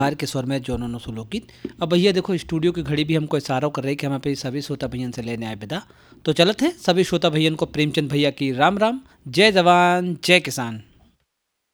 बाहर के स्वर में जो उन्होंने सुलोकित। अब भैया देखो स्टूडियो की घड़ी भी हमको इशारा कर रही है कि हम पे सभी श्रोता भैयन से लेने आए विदा। तो चलत है सभी श्रोता भैयन को प्रेमचंद भैया की राम राम। जय जवान जय किसान।